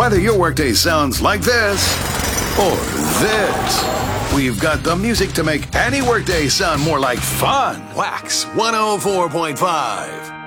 Whether your workday sounds like this or this, we've got the music to make any workday sound more like fun. Wax 104.5.